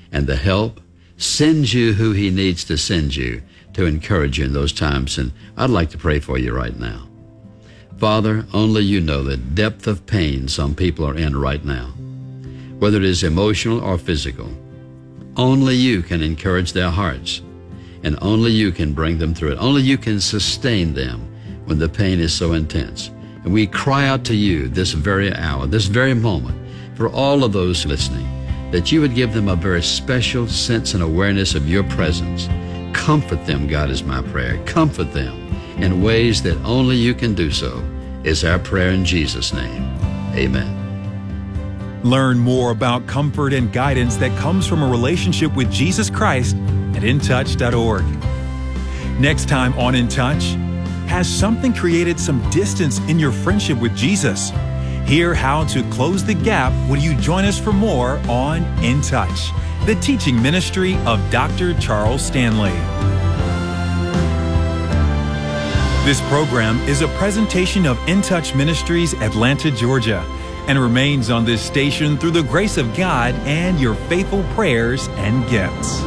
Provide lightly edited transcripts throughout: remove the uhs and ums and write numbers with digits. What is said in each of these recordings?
and the help, sends you who he needs to send you to encourage you in those times. And I'd like to pray for you right now. Father, only you know the depth of pain some people are in right now, whether it is emotional or physical. Only you can encourage their hearts, and only you can bring them through it. Only you can sustain them when the pain is so intense. And we cry out to you this very hour, this very moment, for all of those listening, that you would give them a very special sense and awareness of your presence. Comfort them, God, is my prayer. Comfort them in ways that only you can do so, is our prayer in Jesus' name. Amen. Learn more about comfort and guidance that comes from a relationship with Jesus Christ at intouch.org. Next time on In Touch, has something created some distance in your friendship with Jesus? Hear how to close the gap when you join us for more on In Touch, the teaching ministry of Dr. Charles Stanley. This program is a presentation of In Touch Ministries, Atlanta, Georgia, and remains on this station through the grace of God and your faithful prayers and gifts.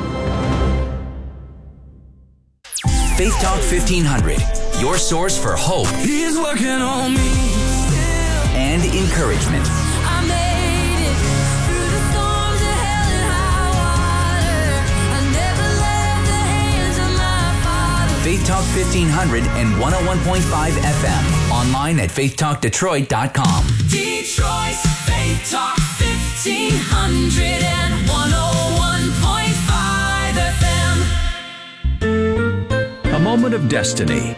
Faith Talk 1500, your source for hope. He's working on me still. And encouragement. I made it through the storms of hell and high water. I never left the hands of my Father. Faith Talk 1500 and 101.5 FM. Online at faithtalkdetroit.com. Detroit's Faith Talk 1500 and 101.5 FM. A moment of destiny.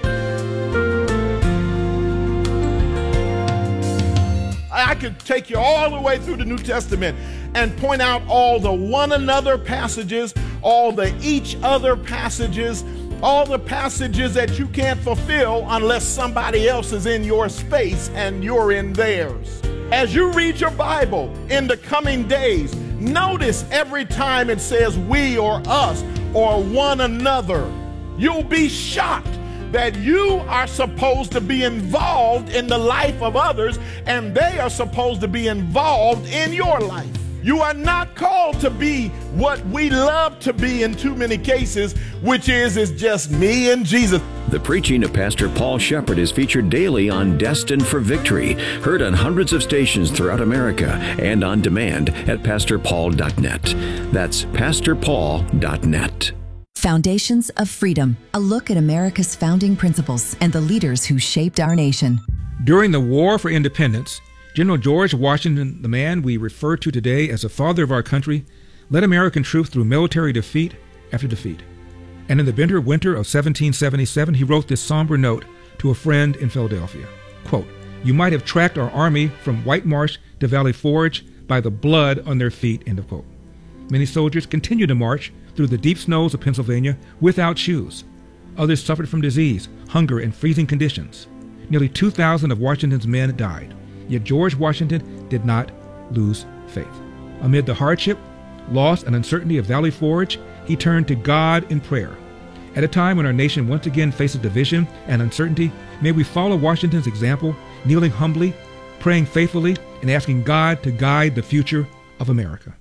I could take you all the way through the New Testament and point out all the one another passages, all the each other passages, all the passages that you can't fulfill unless somebody else is in your space and you're in theirs. As you read your Bible in the coming days, notice every time it says we or us or one another. You'll be shocked that you are supposed to be involved in the life of others, and they are supposed to be involved in your life. You are not called to be what we love to be in too many cases, which is just me and Jesus. The preaching of Pastor Paul Shepard is featured daily on Destined for Victory, heard on hundreds of stations throughout America and on demand at pastorpaul.net. That's pastorpaul.net. Foundations of Freedom, a look at America's founding principles and the leaders who shaped our nation. During the War for Independence, General George Washington, the man we refer to today as the father of our country, led American troops through military defeat after defeat. And in the bitter winter of 1777, he wrote this somber note to a friend in Philadelphia. Quote, "You might have tracked our army from White Marsh to Valley Forge by the blood on their feet," end of quote. Many soldiers continued to march through the deep snows of Pennsylvania without shoes. Others suffered from disease, hunger, and freezing conditions. Nearly 2,000 of Washington's men died. Yet George Washington did not lose faith. Amid the hardship, loss, and uncertainty of Valley Forge, he turned to God in prayer. At a time when our nation once again faces division and uncertainty, may we follow Washington's example, kneeling humbly, praying faithfully, and asking God to guide the future of America.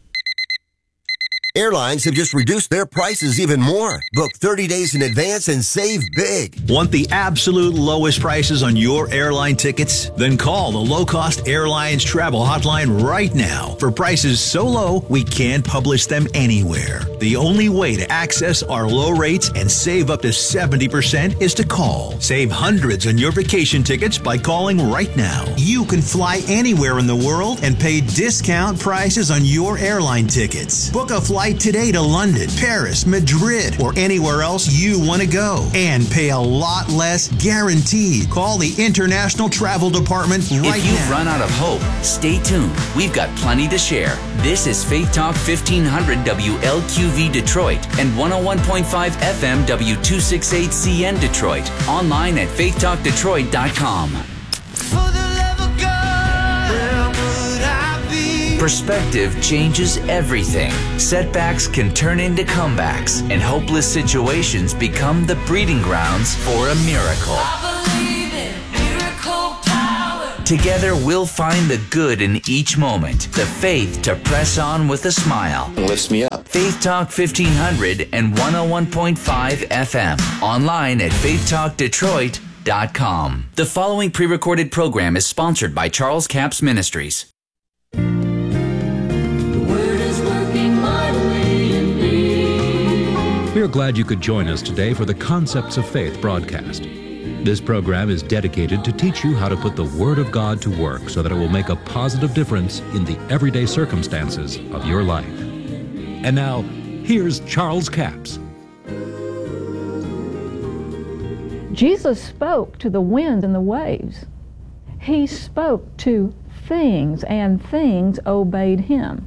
Airlines have just reduced their prices even more. Book 30 days in advance and save big. Want the absolute lowest prices on your airline tickets? Then call the Low Cost Airlines Travel Hotline right now for prices so low we can't publish them anywhere. The only way to access our low rates and save up to 70% is to call. Save hundreds on your vacation tickets by calling right now. You can fly anywhere in the world and pay discount prices on your airline tickets. Book a flight today to London, Paris, Madrid, or anywhere else you want to go and pay a lot less guaranteed. Call the International Travel Department right now. If you've run out of hope, stay tuned. We've got plenty to share. This is Faith Talk 1500 WLQV Detroit and 101.5 FM W268CN Detroit. Online at faithtalkdetroit.com. Perspective changes everything. Setbacks can turn into comebacks, and hopeless situations become the breeding grounds for a miracle. I believe in miracle power. Together, we'll find the good in each moment, the faith to press on with a smile. Lifts me up. Faith Talk 1500 and 101.5 FM. Online at faithtalkdetroit.com. The following pre-recorded program is sponsored by Charles Capps Ministries. The word is working mightily in me. We are glad you could join us today for the Concepts of Faith broadcast. This program is dedicated to teach you how to put the Word of God to work so that it will make a positive difference in the everyday circumstances of your life. And now, here's Charles Capps. Jesus spoke to the wind and the waves. He spoke to things, and things obeyed him.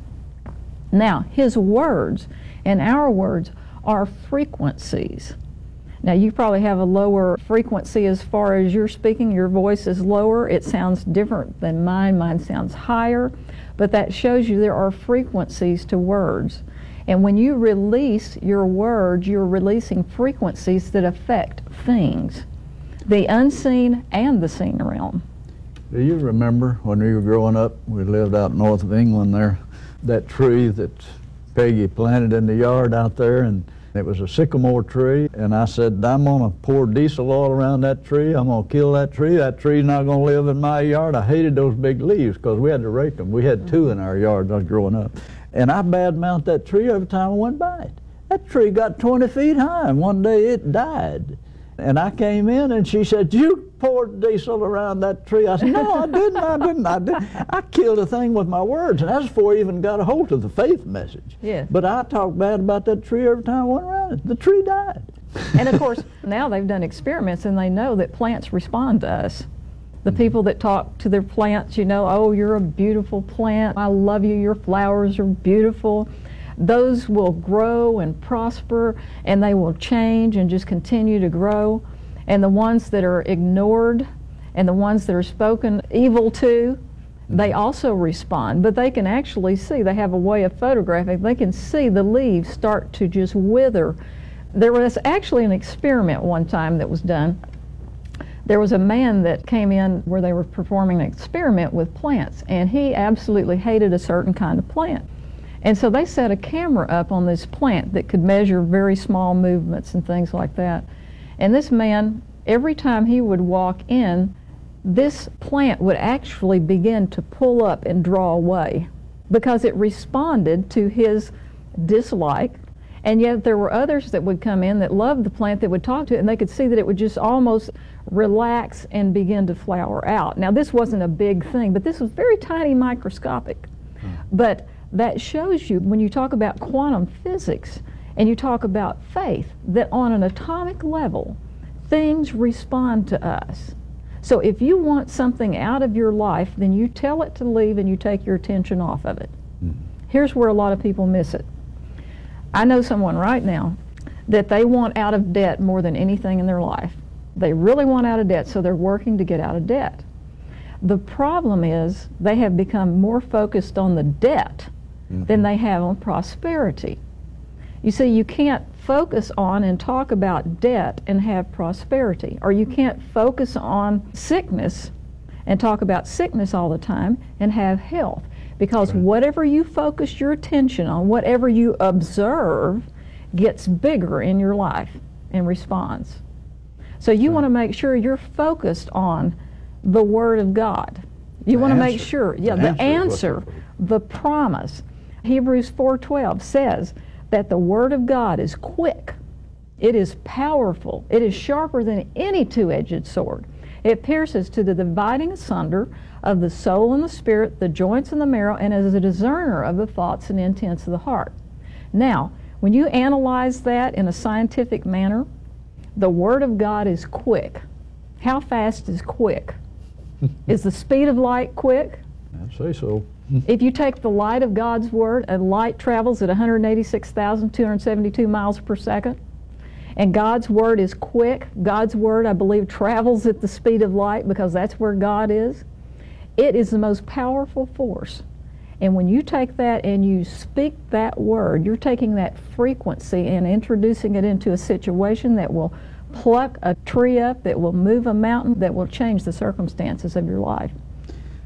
Now, his words and our words are frequencies. Now, you probably have a lower frequency as far as you're speaking. Your voice is lower. It sounds different than mine. Mine sounds higher. But that shows you there are frequencies to words. And when you release your words, you're releasing frequencies that affect things, the unseen and the seen realm. Do you remember when we were growing up, we lived out north of England there, that tree that Peggy planted in the yard out there, and it was a sycamore tree, and I said, I'm going to pour diesel oil around that tree. I'm going to kill that tree. That tree's not going to live in my yard. I hated those big leaves because we had to rake them. We had two in our yard when I was growing up. And I badmouthed that tree every time I went by it. That tree got 20 feet high, and one day it died. And I came in, and she said, you poured diesel around that tree. I said, no, I didn't. I killed the thing with my words, and that's before I even got a hold of the faith message. Yeah. But I talked bad about that tree every time I went around it. The tree died. And of course, now they've done experiments, and they know that plants respond to us. The people that talk to their plants, you know, oh, you're a beautiful plant. I love you. Your flowers are beautiful. Those will grow and prosper, and they will change and just continue to grow. And the ones that are ignored and the ones that are spoken evil to, they also respond. But they can actually see, they have a way of photographing, they can see the leaves start to just wither. There was actually an experiment one time that was done. There was a man that came in where they were performing an experiment with plants, and he absolutely hated a certain kind of plant. And so they set a camera up on this plant that could measure very small movements and things like that. And this man, every time he would walk in, this plant would actually begin to pull up and draw away because it responded to his dislike. And yet there were others that would come in that loved the plant, that would talk to it, and they could see that it would just almost relax and begin to flower out. Now, this wasn't a big thing, but this was very tiny, microscopic. But that shows you, when you talk about quantum physics and you talk about faith, that on an atomic level, things respond to us. So if you want something out of your life, then you tell it to leave and you take your attention off of it. Here's where a lot of people miss it. I know someone right now that they want out of debt more than anything in their life. They really want out of debt, so they're working to get out of debt. The problem is they have become more focused on the debt than they have on prosperity. You see, you can't focus on and talk about debt and have prosperity, or you can't focus on sickness and talk about sickness all the time and have health, because whatever you focus your attention on, whatever you observe, gets bigger in your life and responds. So you want to make sure you're focused on the Word of God. You want to make sure, the answer, the promise. Hebrews 4:12 says that the Word of God is quick, it is powerful, it is sharper than any two-edged sword. It pierces to the dividing asunder of the soul and the spirit, the joints and the marrow, and is a discerner of the thoughts and intents of the heart. Now, when you analyze that in a scientific manner, the Word of God is quick. How fast is quick? Is the speed of light quick? I'd say so. If you take the light of God's Word, and light travels at 186,272 miles per second, and God's Word is quick, God's Word, I believe, travels at the speed of light because that's where God is. It is the most powerful force. And when you take that and you speak that word, you're taking that frequency and introducing it into a situation that will pluck a tree up, that will move a mountain, that will change the circumstances of your life.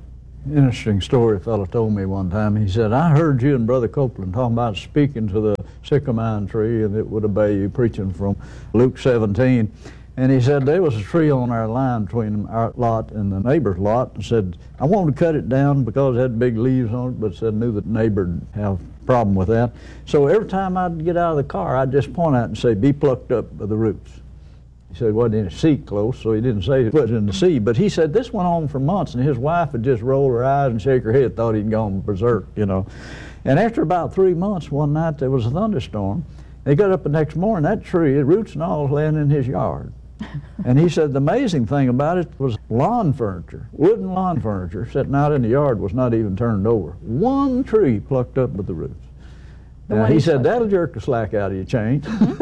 Interesting story a fellow told me one time. He said, I heard you and Brother Copeland talking about speaking to the sycamine tree, and it would obey you, preaching from Luke 17. And he said there was a tree on our line between our lot and the neighbor's lot, and said, I wanted to cut it down because it had big leaves on it, but said knew that the neighbor would have a problem with that. So every time I'd get out of the car, I'd just point out and say, be plucked up by the roots. He said, wasn't any sea close, so he didn't say it was in the sea. But he said this went on for months, and his wife would just roll her eyes and shake her head, thought he'd gone berserk, you know. And after about 3 months, one night there was a thunderstorm. They got up the next morning, that tree, roots and all, was laying in his yard. And he said the amazing thing about it was lawn furniture, wooden lawn furniture, sitting out in the yard was not even turned over. One tree plucked up with the roots. He said, that'll jerk the slack out of your chain.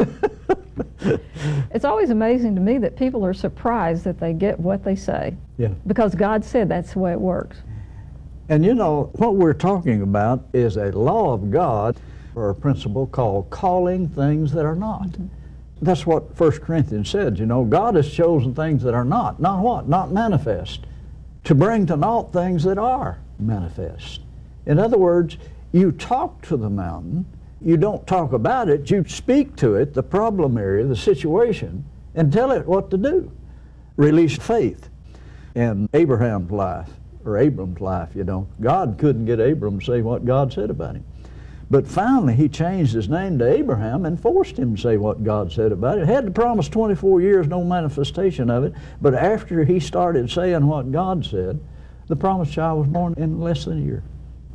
It's always amazing to me that people are surprised that they get what they say. Yeah. Because God said that's the way it works. And you know, what we're talking about is a law of God, or a principle called calling things that are not. Mm-hmm. That's what 1 Corinthians said, you know, God has chosen things that are not what? Not manifest, to bring to naught things that are manifest. In other words, you talk to the mountain, you don't talk about it, you speak to it, the problem area, the situation, and tell it what to do. Release faith. In Abraham's life, or Abram's life, you know, God couldn't get Abram to say what God said about him. But finally, he changed his name to Abraham and forced him to say what God said about it. Had to promise 24 years, no manifestation of it. But after he started saying what God said, the promised child was born in less than a year.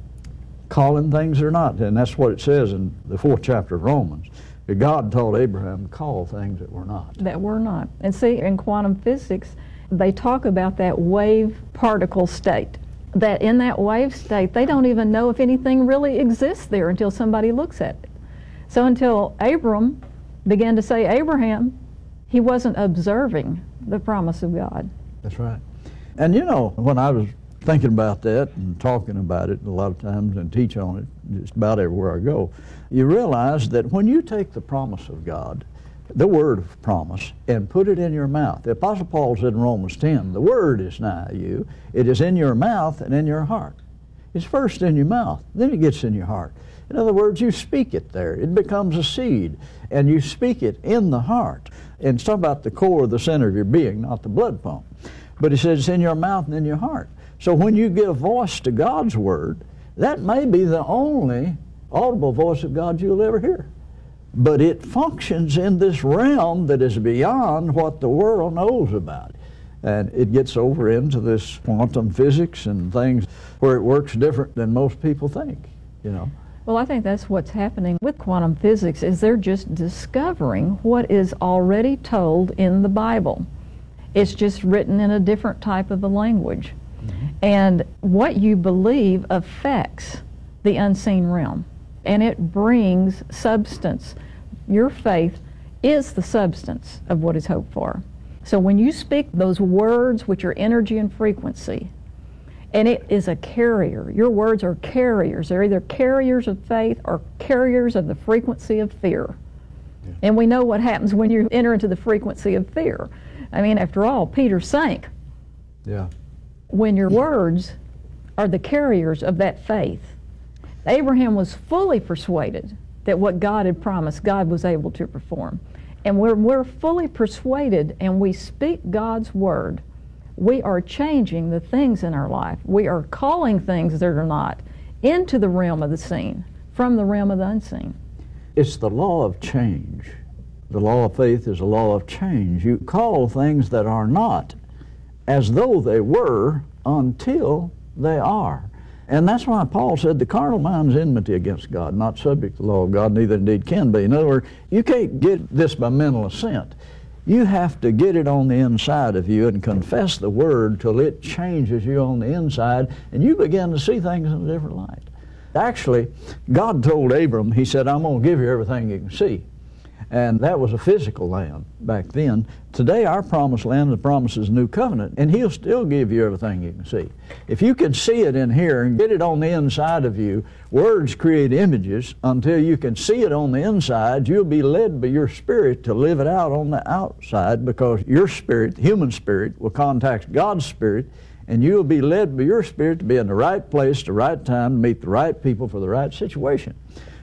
Calling things or not. And that's what it says in the 4th chapter of Romans. That God told Abraham to call things that were not. That were not. And see, in quantum physics, they talk about that wave particle state. That in that wave state, they don't even know if anything really exists there until somebody looks at it. So until Abram began to say Abraham, he wasn't observing the promise of God. That's right. And you know, when I was thinking about that and talking about it a lot of times and teach on it just about everywhere I go, you realize that when you take the promise of God, the word of promise, and put it in your mouth. The Apostle Paul said in Romans 10, the word is nigh you. It is in your mouth and in your heart. It's first in your mouth, then it gets in your heart. In other words, you speak it there. It becomes a seed, and you speak it in the heart. And it's talking about the core, the center of your being, not the blood pump. But he says it's in your mouth and in your heart. So when you give voice to God's word, that may be the only audible voice of God you'll ever hear. But it functions in this realm that is beyond what the world knows about. And it gets over into this quantum physics and things where it works different than most people think, you know. Well, I think that's what's happening with quantum physics, is they're just discovering what is already told in the Bible. It's just written in a different type of a language. Mm-hmm. And what you believe affects the unseen realm. And it brings substance. Your faith is the substance of what is hoped for. So when you speak those words which are energy and frequency, and it is a carrier, your words are carriers. They're either carriers of faith or carriers of the frequency of fear. Yeah. And we know what happens when you enter into the frequency of fear. I mean, after all, Peter sank. Yeah. When your words are the carriers of that faith. Abraham was fully persuaded that what God had promised, God was able to perform. And when we're fully persuaded and we speak God's word, we are changing the things in our life. We are calling things that are not into the realm of the seen, from the realm of the unseen. It's the law of change. The law of faith is a law of change. You call things that are not as though they were until they are. And that's why Paul said the carnal mind is enmity against God, not subject to the law of God, neither indeed can be. In other words, you can't get this by mental assent. You have to get it on the inside of you and confess the word till it changes you on the inside, and you begin to see things in a different light. Actually, God told Abram, he said, I'm going to give you everything you can see. And that was a physical land back then. Today, our promised land, the promise is new covenant, and he'll still give you everything you can see. If you can see it in here and get it on the inside of you, words create images. Until you can see it on the inside, you'll be led by your spirit to live it out on the outside, because your spirit, the human spirit, will contact God's spirit, and you'll be led by your spirit to be in the right place, the right time, to meet the right people for the right situation.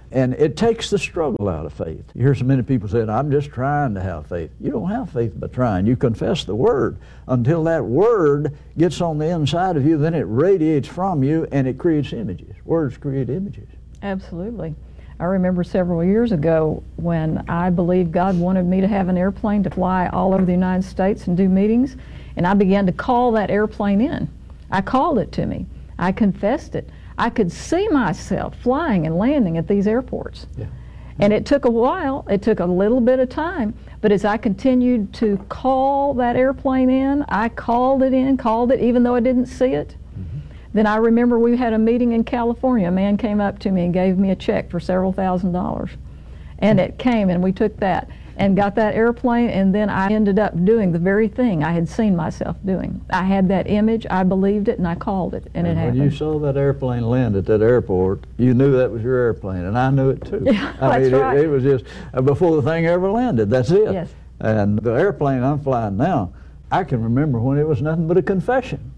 And it takes the struggle out of faith. You hear so many people saying, I'm just trying to have faith. You don't have faith by trying. You confess the Word. Until that Word gets on the inside of you, then it radiates from you and it creates images. Words create images. Absolutely. I remember several years ago when I believed God wanted me to have an airplane to fly all over the United States and do meetings, and I began to call that airplane in. I called it to me. I confessed it. I could see myself flying and landing at these airports. Yeah. And it took a while. It took a little bit of time. But as I continued to call that airplane in, I called it in, called it, even though I didn't see it. Then I remember we had a meeting in California. A man came up to me and gave me a check for several $1,000s. And it came, and we took that and got that airplane, and then I ended up doing the very thing I had seen myself doing. I had that image, I believed it, and I called it, and it happened. When you saw that airplane land at that airport, you knew that was your airplane, and I knew it too. Yeah, that's right. It was just before the thing ever landed, that's it. Yes. And the airplane I'm flying now, I can remember when it was nothing but a confession.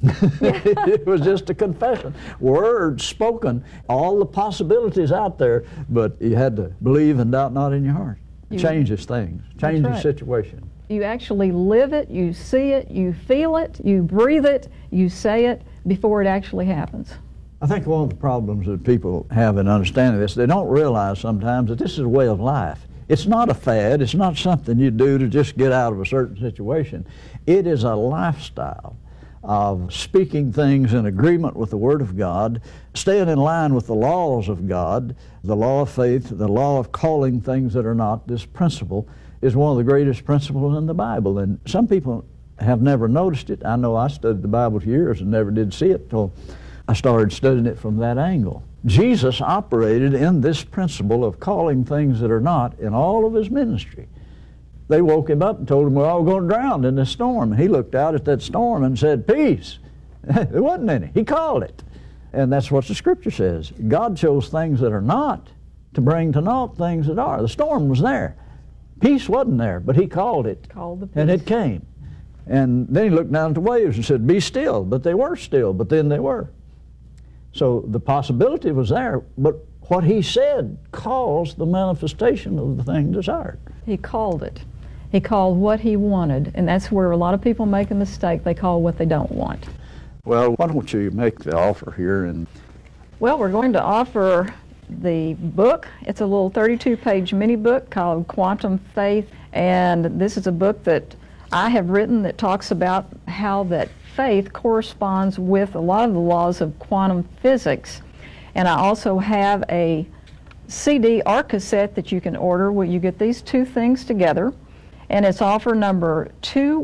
It was just a confession. Words spoken, all the possibilities out there, but you had to believe and doubt not in your heart. It changes things, changes the situation. You actually live it, you see it, you feel it, you breathe it, you say it before it actually happens. I think one of the problems that people have in understanding this, they don't realize sometimes that this is a way of life. It's not a fad, it's not something you do to just get out of a certain situation. It is a lifestyle of speaking things in agreement with the Word of God, staying in line with the laws of God, the law of faith, the law of calling things that are not. This principle is one of the greatest principles in the Bible, and some people have never noticed it. I know I studied the Bible for years and never did see it until I started studying it from that angle. Jesus operated in this principle of calling things that are not in all of his ministry. They woke him up and told him we're all going to drown in this storm. And he looked out at that storm and said, peace. There wasn't any. He called it. And that's what the Scripture says. God chose things that are not to bring to naught things that are. The storm was there. Peace wasn't there, but he called it. Called the peace. And it came. And then he looked down at the waves and said, be still. But they were still, but then they were. So the possibility was there, but what he said caused the manifestation of the thing desired. He called it. He called what he wanted, and that's where a lot of people make a mistake. They call what they don't want. Well, why don't you make the offer here? And well, we're going to offer the book. It's a little 32-page mini book called Quantum Faith, and this is a book that I have written that talks about how that faith corresponds with a lot of the laws of quantum physics. And I also have a CD or cassette that you can order where you get these two things together. And it's offer number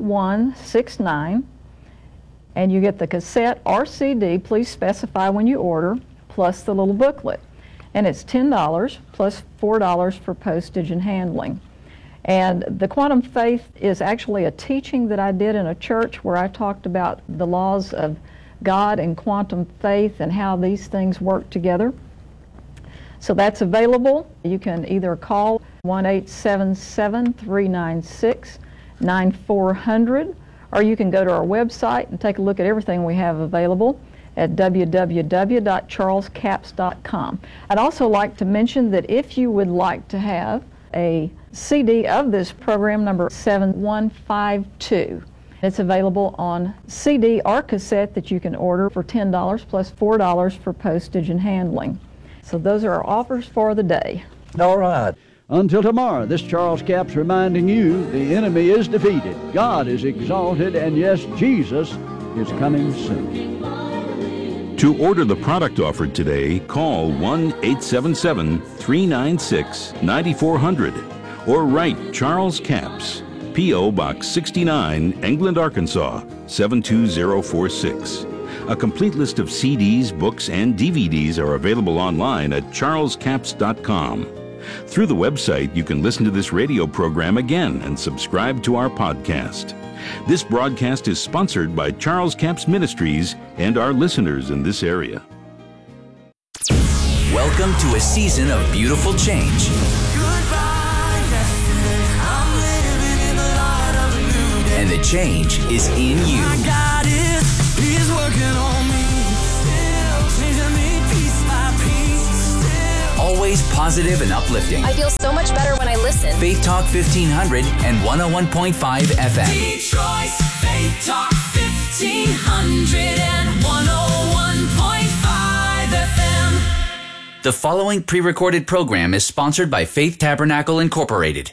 2169. And you get the cassette or CD, please specify when you order, plus the little booklet. And it's $10 plus $4 for postage and handling. And the Quantum Faith is actually a teaching that I did in a church where I talked about the laws of God and quantum faith and how these things work together. So that's available. You can either call 1-877-396-9400, or you can go to our website and take a look at everything we have available at www.charlescapps.com. I'd also like to mention that if you would like to have a CD of this program, number 7152, it's available on CD or cassette that you can order for $10 plus $4 for postage and handling. So those are our offers for the day. All right. Until tomorrow, this Charles Capps reminding you the enemy is defeated, God is exalted, and yes, Jesus is coming soon. To order the product offered today, call 1-877-396-9400 or write Charles Capps, P.O. Box 69, England, Arkansas, 72046. A complete list of CDs, books, and DVDs are available online at charlescapps.com. Through the website, you can listen to this radio program again and subscribe to our podcast. This broadcast is sponsored by Charles Capps Ministries and our listeners in this area. Welcome to a season of beautiful change. And the change is in you. always positive and uplifting. I feel so much better when I listen. Faith Talk 1500 and 101.5 FM. Detroit's Faith Talk 1500 and 101.5 FM. The following pre-recorded program is sponsored by Faith Tabernacle Incorporated.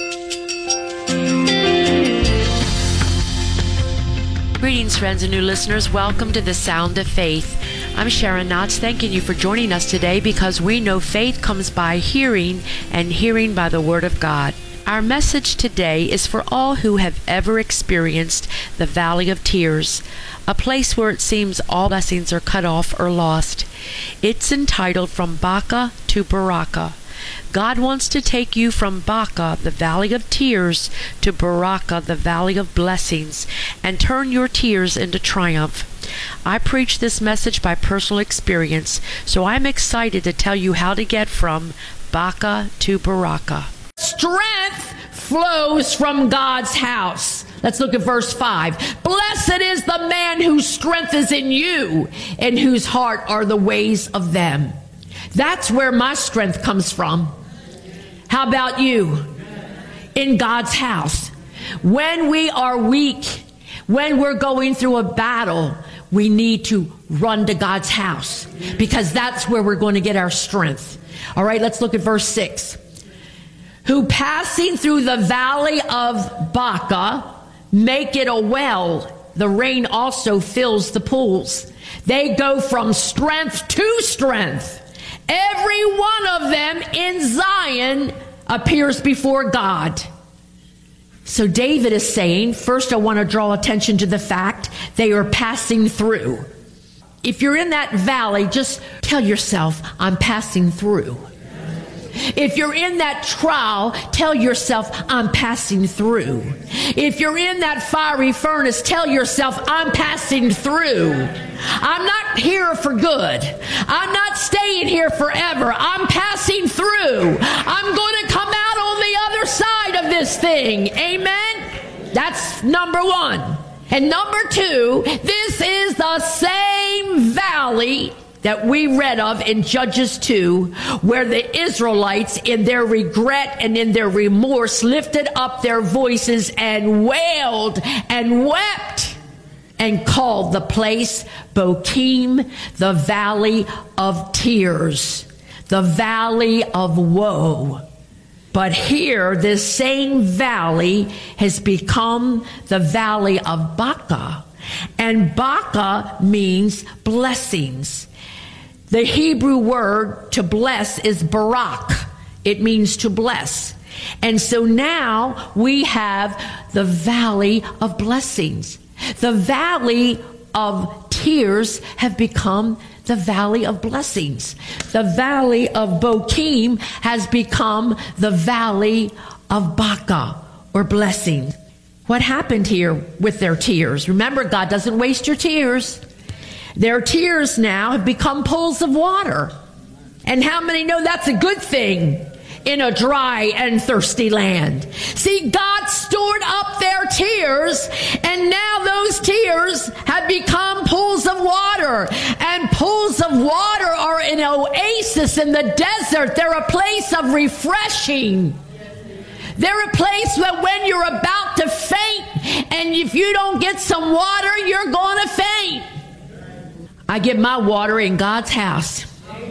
Greetings, friends and new listeners. Welcome to the Sound of Faith. I'm Sharon Knotts, thanking you for joining us today because we know faith comes by hearing and hearing by the Word of God. Our message today is for all who have ever experienced the Valley of Tears, a place where it seems all blessings are cut off or lost. It's entitled From Baca to Baraka. God wants to take you from Baca, the Valley of Tears, to Baraka, the Valley of Blessings, and turn your tears into triumph. I preach this message by personal experience, so I'm excited to tell you how to get from Baca to Baraka. Strength flows from God's house. Let's look at verse 5. Blessed is the man whose strength is in you, and whose heart are the ways of them. That's where my strength comes from. How about you? In God's house. When we are weak, when we're going through a battle, we need to run to God's house because that's where we're going to get our strength. All right, let's look at verse 6. Who passing through the valley of Baca make it a well. The rain also fills the pools. They go from strength to strength. Every one of them in Zion appears before God. So David is saying, first I want to draw attention to the fact they are passing through. If you're in that valley, just tell yourself, I'm passing through. If you're in that trial, tell yourself, I'm passing through. If you're in that fiery furnace, tell yourself, I'm passing through. I'm not here for good. I'm not staying here forever. I'm passing through. I'm going to come out on the other side of this thing. Amen? That's number one. And number two, this is the same valley that we read of in Judges 2, where the Israelites, in their regret and in their remorse, lifted up their voices and wailed and wept and called the place Bochim, the Valley of Tears, the Valley of Woe. But here, this same valley has become the Valley of Baca, and Baca means blessings. The Hebrew word to bless is barak. It means to bless. And so now we have the Valley of Blessings. The Valley of Tears have become the Valley of Blessings. The Valley of Bochim has become the Valley of Baca, or blessing. What happened here with their tears? Remember, God doesn't waste your tears. Their tears now have become pools of water. And how many know that's a good thing in a dry and thirsty land? See, God stored up their tears, and now those tears have become pools of water. And pools of water are an oasis in the desert. They're a place of refreshing. They're a place where when you're about to faint, and if you don't get some water, you're going to faint. I get my water in God's house.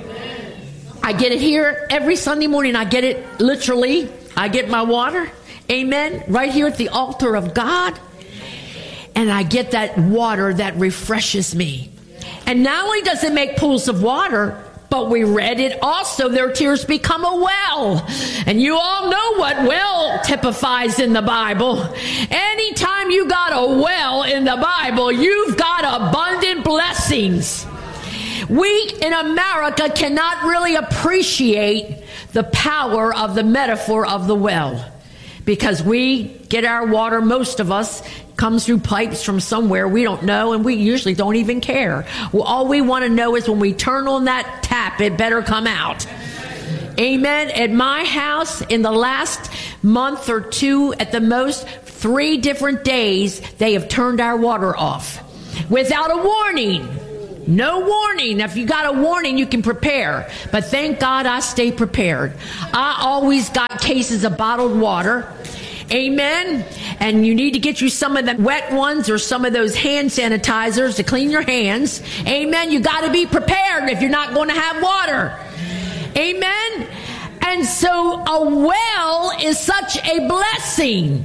I get it here every Sunday morning. I get it literally. I get my water, amen, right here at the altar of God. And I get that water that refreshes me. And not only does it make pools of water, but we read it also, their tears become a well. And you all know what well typifies in the Bible. Anytime you got a well in the Bible, you've got abundant blessings. We in America cannot really appreciate the power of the metaphor of the well, because we get our water, most of us, comes through pipes from somewhere we don't know, and we usually don't even care. Well, all we want to know is when we turn on that tap, it better come out. Amen. At my house, in the last month or two, at the most 3 different days, they have turned our water off without a warning. No warning. If you got a warning, you can prepare. But thank God I stay prepared. I always got cases of bottled water. Amen. And you need to get you some of the wet ones or some of those hand sanitizers to clean your hands. Amen. You got to be prepared if you're not going to have water. Amen. And so a well is such a blessing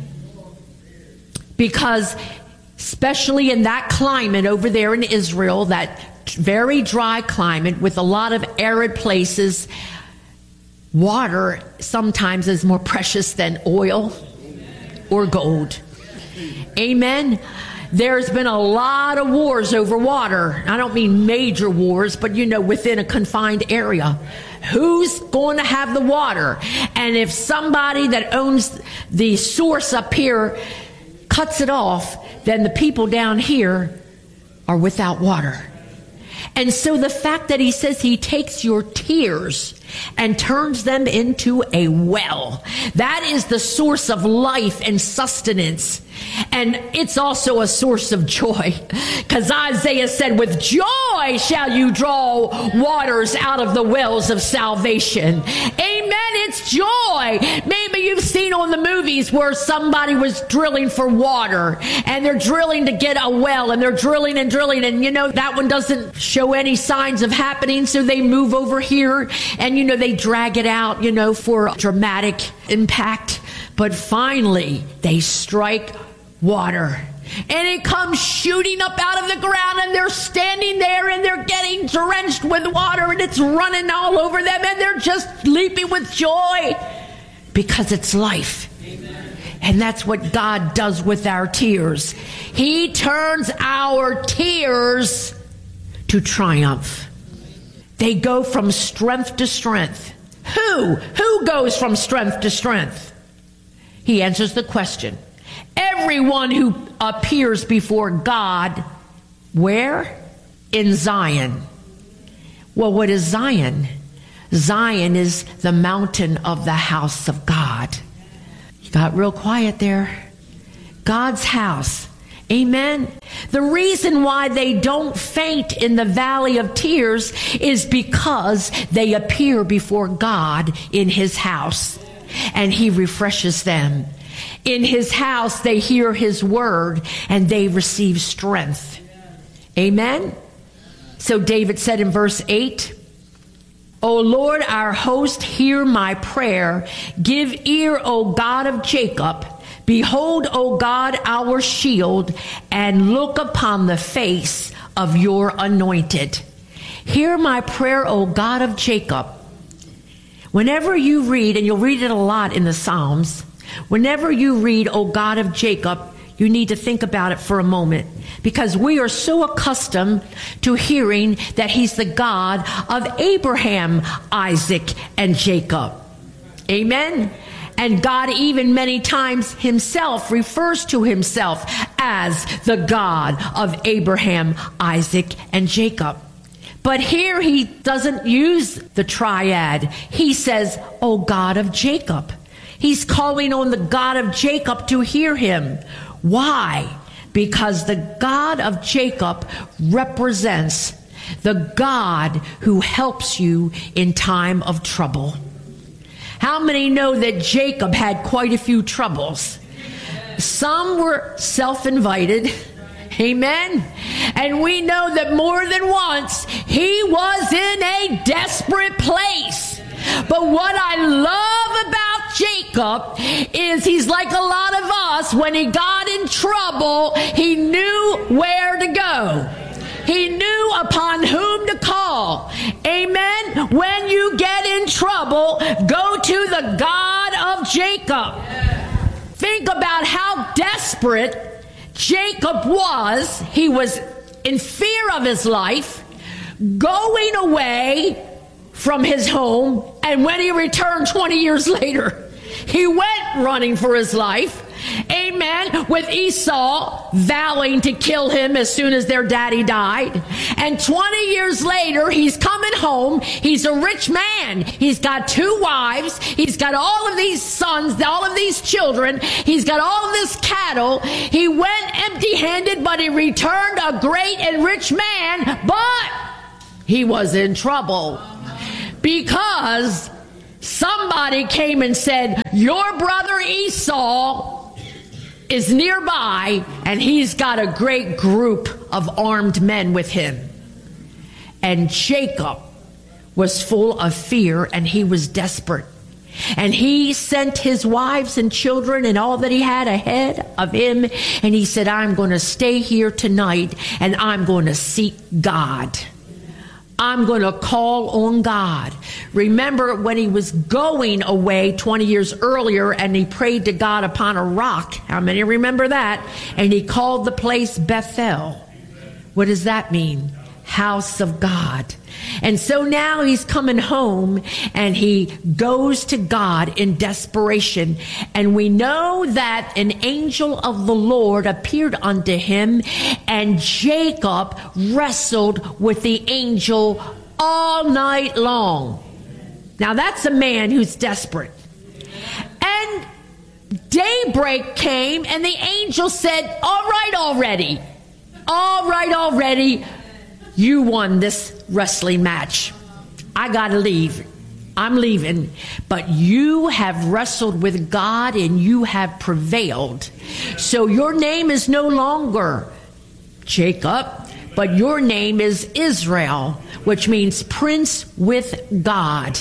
because especially in that climate over there in Israel, that very dry climate with a lot of arid places, water sometimes is more precious than oil or gold. Amen. There's been a lot of wars over water. I don't mean major wars, but within a confined area. Who's going to have the water? And if somebody that owns the source up here cuts it off, then the people down here are without water. And so the fact that he says he takes your tears and turns them into a well, that is the source of life and sustenance. And it's also a source of joy, because Isaiah said, with joy shall you draw waters out of the wells of salvation. Amen. It's joy. Maybe you've seen on the movies where somebody was drilling for water and they're drilling to get a well and they're drilling and drilling, and that one doesn't show any signs of happening, so they move over here and they drag it out for dramatic impact. But finally they strike water and it comes shooting up out of the ground, and they're standing there and they're getting drenched with water and it's running all over them and they're just leaping with joy because it's life. Amen. And that's what God does with our tears. He turns our tears to triumph. They go from strength to strength. Who goes from strength to strength? He answers the question. Everyone who appears before God, where? In Zion. Well, what is Zion? Zion is the mountain of the house of God. You got real quiet there. God's house. Amen. The reason why they don't faint in the valley of tears is because they appear before God in his house, and he refreshes them. In his house, they hear his word and they receive strength. Amen. So David said in verse 8, O Lord, our host, hear my prayer. Give ear, O God of Jacob. Behold, O God, our shield, and look upon the face of your anointed. Hear my prayer, O God of Jacob. Whenever you read, and you'll read it a lot in the Psalms, whenever you read, O God of Jacob, you need to think about it for a moment, because we are so accustomed to hearing that he's the God of Abraham, Isaac, and Jacob. Amen. And God even many times himself refers to himself as the God of Abraham, Isaac, and Jacob. But here he doesn't use the triad. He says, O God of Jacob. He's calling on the God of Jacob to hear him. Why? Because the God of Jacob represents the God who helps you in time of trouble. How many know that Jacob had quite a few troubles? Some were self-invited. Amen. And we know that more than once he was in a desperate place. But what I love about Jacob is he's like a lot of us. When he got in trouble, he knew where to go. He knew upon whom to call. Amen. When you get in trouble, go to the God of Jacob. Think about how desperate Jacob was. He was in fear of his life, going away from his home, and when he returned 20 years later, he went running for his life. Amen. With Esau vowing to kill him as soon as their daddy died. And 20 years later, he's coming home. He's a rich man. He's got 2 wives. He's got all of these sons, all of these children. He's got all of this cattle. He went empty-handed, but he returned a great and rich man. But he was in trouble because somebody came and said, your brother Esau is nearby, and he's got a great group of armed men with him. And Jacob was full of fear, and he was desperate. And he sent his wives and children and all that he had ahead of him. And he said, I'm going to stay here tonight, and I'm going to seek God. I'm going to call on God. Remember when he was going away 20 years earlier and he prayed to God upon a rock. How many remember that? And he called the place Bethel. What does that mean? House of God. And so now he's coming home and he goes to God in desperation. And we know that an angel of the Lord appeared unto him, and Jacob wrestled with the angel all night long. Now that's a man who's desperate. And daybreak came and the angel said, all right already. You won this wrestling match. I gotta leave. I'm leaving. But you have wrestled with God and you have prevailed. So your name is no longer Jacob, but your name is Israel, which means prince with God.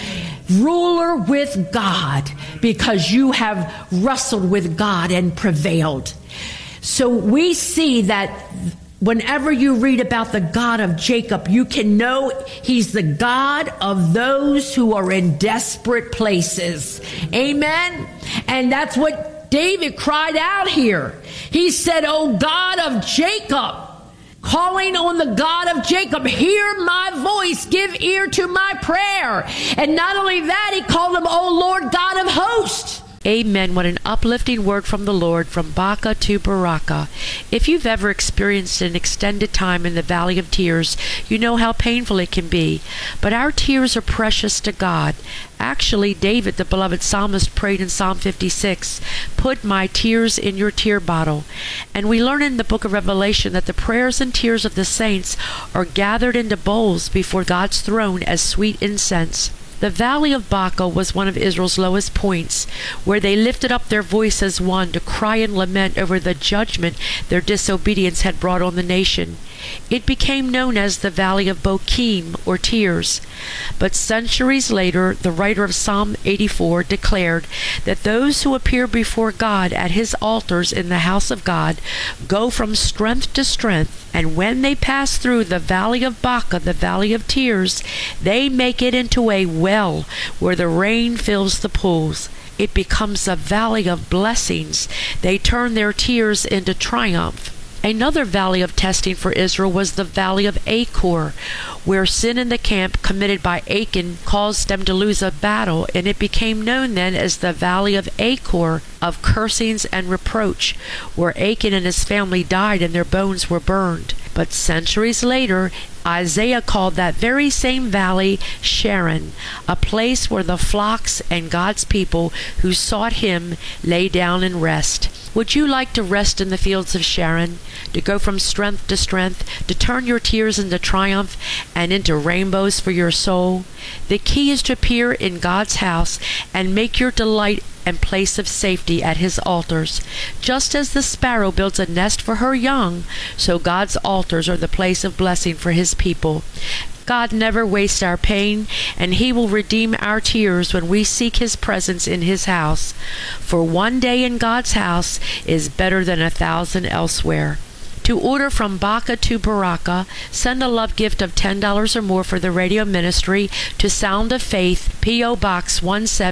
Ruler with God, because you have wrestled with God and prevailed. So we see that whenever you read about the God of Jacob, you can know he's the God of those who are in desperate places. Amen? And that's what David cried out here. He said, "O God of Jacob," calling on the God of Jacob, "hear my voice, give ear to my prayer." And not only that, he called him, "O Lord God of hosts." Amen. What an uplifting word from the Lord, from Baca to Baraka. If you've ever experienced an extended time in the valley of tears, you know how painful it can be. But our tears are precious to God. Actually, David, the beloved psalmist, prayed in Psalm 56, "Put my tears in your tear bottle." And we learn in the book of Revelation that the prayers and tears of the saints are gathered into bowls before God's throne as sweet incense. The valley of Baca was one of Israel's lowest points, where they lifted up their voice as one to cry and lament over the judgment their disobedience had brought on the nation. It became known as the Valley of Bokim, or Tears. But centuries later, the writer of Psalm 84 declared that those who appear before God at his altars in the house of God go from strength to strength, and when they pass through the Valley of Baca, the Valley of Tears, they make it into a well where the rain fills the pools. It becomes a valley of blessings. They turn their tears into triumph. Another valley of testing for Israel was the Valley of Achor, where sin in the camp committed by Achan caused them to lose a battle, and it became known then as the Valley of Achor, of cursings and reproach, where Achan and his family died and their bones were burned. But centuries later, Isaiah called that very same valley Sharon, a place where the flocks and God's people who sought him lay down and rest. Would you like to rest in the fields of Sharon, to go from strength to strength, to turn your tears into triumph and into rainbows for your soul? The key is to appear in God's house and make your delight and place of safety at his altars. Just as the sparrow builds a nest for her young, so God's altars are the place of blessing for his people. God never wastes our pain, and he will redeem our tears when we seek his presence in his house. For one day in God's house is better than 1,000 elsewhere. To order from Baca to Baraka, send a love gift of $10 or more for the radio ministry to Sound of Faith, P.O. Box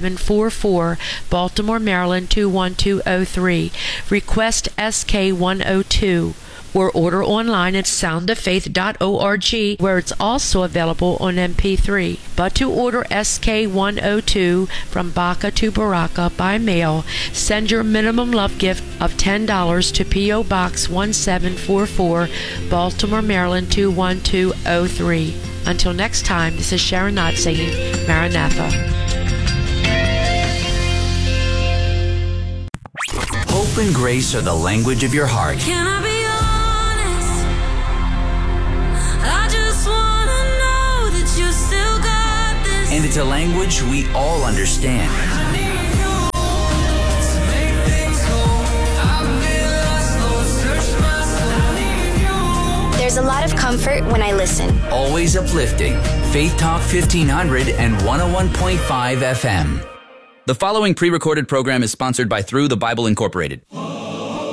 1744, Baltimore, Maryland 21203. Request SK 102. or order online at soundoffaith.org, where it's also available on MP3. But to order SK102 from Baca to Baraka by mail, send your minimum love gift of $10 to P.O. Box 1744, Baltimore, Maryland 21203. Until next time, this is Sharon Knott saying Maranatha. Hope and grace are the language of your heart. Can I be honest? I just wanna know that you still got this. And it's a language we all understand. There's a lot of comfort when I listen. Always uplifting. Faith Talk 1500 and 101.5 FM. The following pre-recorded program is sponsored by Through the Bible Incorporated.